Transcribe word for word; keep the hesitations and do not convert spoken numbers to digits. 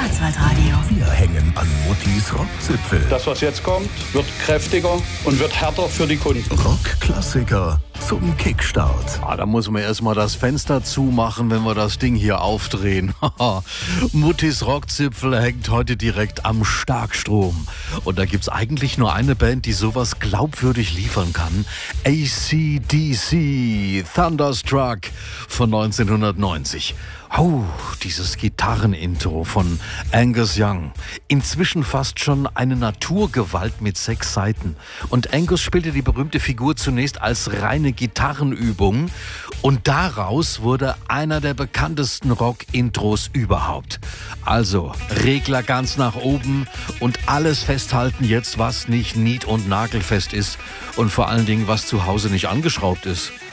Schwarzwaldradio. Wir hängen an Muttis Rockzipfel. Das, was jetzt kommt, wird kräftiger und wird härter für die Kunden. Rockklassiker zum Kickstart. Ah, da muss man erstmal das Fenster zumachen, wenn wir das Ding hier aufdrehen. Muttis Rockzipfel hängt heute direkt am Starkstrom. Und da gibt's eigentlich nur eine Band, die sowas glaubwürdig liefern kann. A C D C, Thunderstruck von neunzehnhundertneunzig. Oh, dieses Gitarrenintro von Angus Young. Inzwischen fast schon eine Naturgewalt mit sechs Seiten. Und Angus spielte die berühmte Figur zunächst als reine Gitarrenübung. Und daraus wurde einer der bekanntesten Rock-Intros überhaupt. Also, Regler ganz nach oben und alles festhalten jetzt, was nicht nied- und nagelfest ist. Und vor allen Dingen, was zu Hause nicht angeschraubt ist.